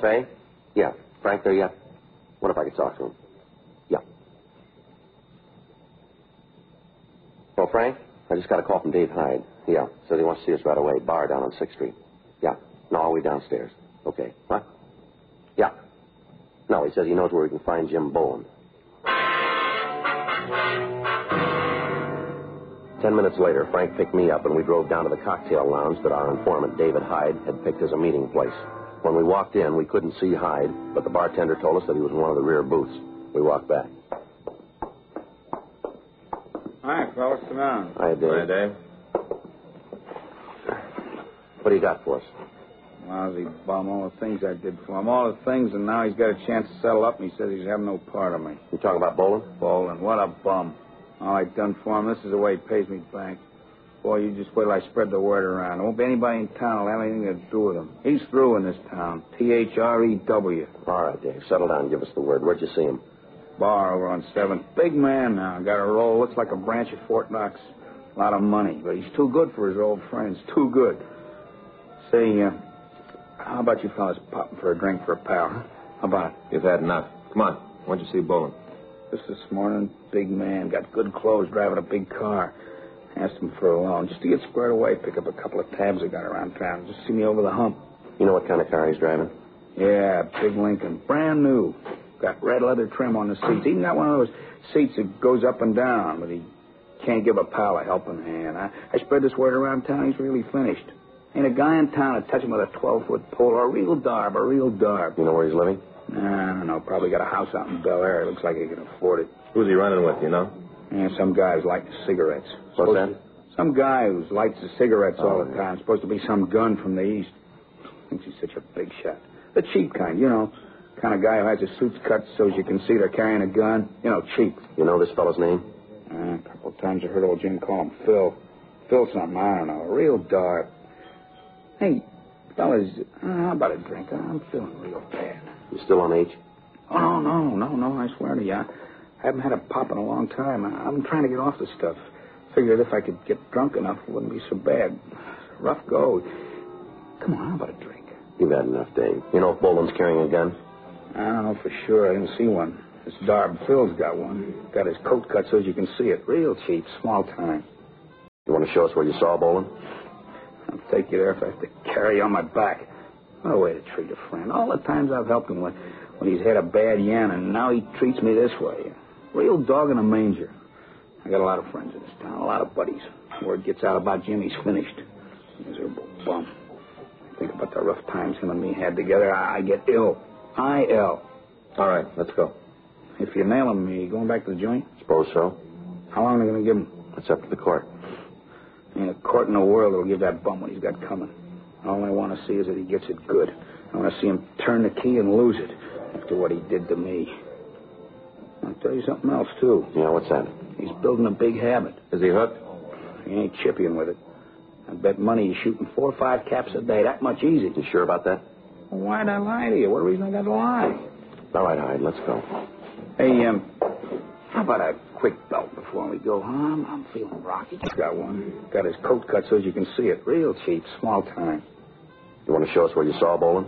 Fay? Yeah. Frank there yet? What if I could talk to him? Yeah. Oh, Frank? I just got a call from Dave Hyde. Yeah. Says he wants to see us right away. Bar down on 6th Street. Yeah. No, all the way downstairs. Okay. What? Yeah. No, he says he knows where we can find Jim Bowen. 10 minutes later, Frank picked me up, and we drove down to the cocktail lounge that our informant, David Hyde, had picked as a meeting place. When we walked in, we couldn't see Hyde, but the bartender told us that he was in one of the rear booths. We walked back. Hi, fellas. Come on. Hi, Dave. Hi, Dave. What do you got for us? Lousy bum. All the things I did for him. All the things, and now he's got a chance to settle up, and he says he's having no part of me. You talking about Bowen? Bowen. What a bum. All I done for him, this is the way he pays me back. Boy, you just wait till I spread the word around. There won't be anybody in town who'll have anything to do with him. He's through in this town. T-H-R-E-W. All right, Dave. Settle down and give us the word. Where'd you see him? Bar over on 7th. Big man now. Got a roll. Looks like a branch at Fort Knox. A lot of money. But he's too good for his old friends. Too good. Say, how about you fellas popping for a drink for a pal? Huh? How about it? You've had enough. Come on. Why don't you see Bowen? Just this morning, big man. Got good clothes, driving a big car. Asked him for a loan. Just to get squared away, pick up a couple of tabs I got around town. Just see me over the hump. You know what kind of car he's driving? Yeah, big Lincoln. Brand new. Got red leather trim on the seats. Even got one of those seats that goes up and down, but he can't give a pal a helping hand. I spread this word around town. He's really finished. Ain't a guy in town to touch him with a 12-foot pole or a real darb, You know where he's living? Nah, I don't know. Probably got a house out in Bel Air. Looks like he can afford it. Who's he running with, you know? Yeah, some guy who's lighting cigarettes. What's that? Some guy who lights the cigarettes all the time. Supposed to be some gun from the East. Thinks he's such a big shot. The cheap kind, you know. Kind of guy who has his suits cut so as you can see they're carrying a gun. You know, cheap. You know this fellow's name? A couple of times I heard old Jim call him Phil. Phil something, I don't know. A real dark. Hey, fellas, how about a drink? I'm feeling real bad. You still on H? Oh, no, I swear to you. I haven't had a pop in a long time. I'm trying to get off the stuff. Figured if I could get drunk enough, it wouldn't be so bad. Rough go. Come on, how about a drink? You've had enough, Dave. You know if Boland's carrying a gun? I don't know for sure. I didn't see one. This Darb Phil's got one. Got his coat cut so as you can see it. Real cheap, small time. You want to show us where you saw Boland? I'll take you there if I have to carry you on my back. What a way to treat a friend. All the times I've helped him when he's had a bad yen, and now he treats me this way. Real dog in a manger. I got a lot of friends in this town, a lot of buddies. Word gets out about Jim, he's finished. Miserable bum. I think about the rough times him and me had together. I get ill. I-L. All right, let's go. If you nail him, you going back to the joint? Suppose so. How long are they going to give him? That's up to the court. Ain't a court in the world that'll give that bum what he's got coming. All I want to see is that he gets it good. I want to see him turn the key and lose it after what he did to me. I'll tell you something else, too. Yeah, what's that? He's building a big habit. Is he hooked? He ain't chipping with it. I bet money he's shooting 4 or 5 caps a day. That much easy. You sure about that? Well, why'd I lie to you? What reason I got to lie? All right, Hyde, let's go. Hey, how about a quick belt before we go, huh? I'm feeling rocky. Got one. Got his coat cut so as you can see it. Real cheap, small time. You want to show us where you saw Boland?